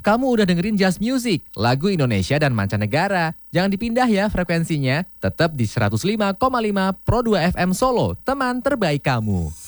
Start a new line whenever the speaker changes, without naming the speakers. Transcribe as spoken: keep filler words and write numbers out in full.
kamu udah dengerin Just Music, lagu Indonesia dan mancanegara. Jangan dipindah ya frekuensinya, tetap di seratus lima koma lima Pro dua F M Solo, teman terbaik kamu.